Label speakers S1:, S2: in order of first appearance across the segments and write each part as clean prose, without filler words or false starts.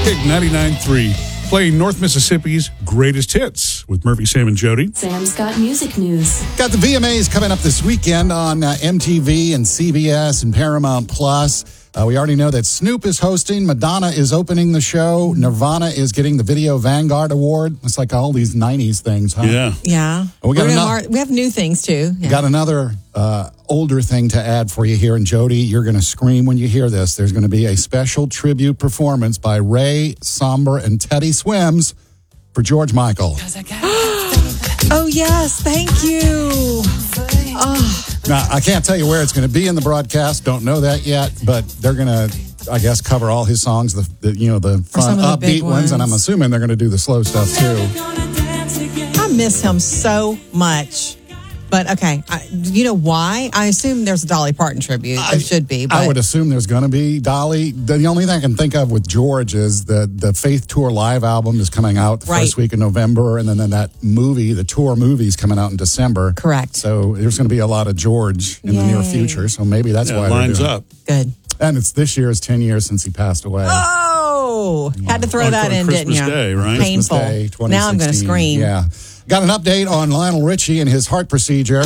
S1: Big 99.3, playing North Mississippi's greatest hits with Murphy, Sam, and Jody.
S2: Sam's got music news.
S3: Got the VMAs coming up this weekend on MTV and CBS and Paramount Plus. We already know that Snoop is hosting. Madonna is opening the show. Nirvana is getting the Video Vanguard Award. It's like all these 90s things, huh?
S1: Yeah.
S4: Yeah.
S3: We
S4: have new things, too. Yeah.
S3: Got another older thing to add for you here. And Jody, you're going to scream when you hear this. There's going to be a special tribute performance by Ray, Somber, and Teddy Swims for George Michael.
S4: Oh, yes. Thank you. Oh.
S3: Now, I can't tell you where it's going to be in the broadcast. Don't know that yet, but they're going to, I guess, cover all his songs, the fun, upbeat ones, and I'm assuming they're going to do the slow stuff, too.
S4: I miss him so much. But, okay, you know why? I assume there's a Dolly Parton tribute. There should be. But
S3: I would assume there's going to be Dolly. The only thing I can think of with George is the Faith Tour live album is coming out the first week of November, and then that movie, the tour movie, is coming out in December.
S4: Correct.
S3: So there's going to be a lot of George in the near future, so maybe that's why
S1: it lines up.
S4: Good.
S3: And this year is 10 years since he passed away.
S4: Oh! Had to throw that in,
S1: Christmas
S4: didn't you?
S1: Day, right?
S4: Painful.
S3: Christmas Day, 2016.
S4: Now I'm going to scream.
S3: Yeah. Got an update on Lionel Richie and his heart procedure.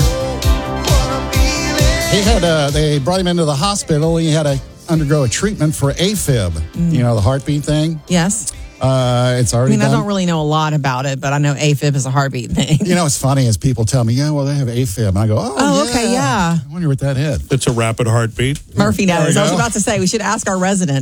S3: He had they brought him into the hospital. He had to undergo a treatment for AFib. You know, the heartbeat thing.
S4: Yes.
S3: It's already done.
S4: I don't really know a lot about it, but I know AFib is a heartbeat thing.
S3: You know, it's funny as people tell me, yeah, well, they have AFib. And I go,
S4: okay, yeah.
S3: I wonder what that is.
S1: It's a rapid heartbeat.
S4: Murphy knows. I was about to say, we should ask our resident.